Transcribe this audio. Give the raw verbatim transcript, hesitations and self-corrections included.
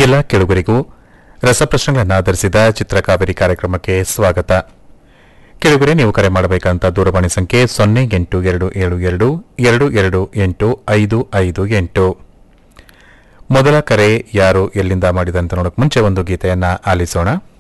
ಎಲ್ಲ ಕೆಳುಗರಿಗೂ ರಸಪ್ರಶ್ನೆಗಳನ್ನು ಆಧರಿಸಿದ ಚಿತ್ರಕಾವೇರಿ ಕಾರ್ಯಕ್ರಮಕ್ಕೆ ಸ್ವಾಗತ. ಕೆಳುಗರೆ, ನೀವು ಕರೆ ಮಾಡಬೇಕಂತ ದೂರವಾಣಿ ಸಂಖ್ಯೆ ಸೊನ್ನೆ ಎಂಟು ಎರಡು ಏಳು ಎರಡು ಎರಡು ಎರಡು ಎಂಟು ಐದು ಐದು ಎಂಟು. ಮೊದಲ ಕರೆ ಯಾರು ಎಲ್ಲಿಂದ ಮಾಡಿದಂತ ನೋಡಕ್ ಮುಂಚೆ ಒಂದು ಗೀತೆಯನ್ನ ಆಲಿಸೋಣ.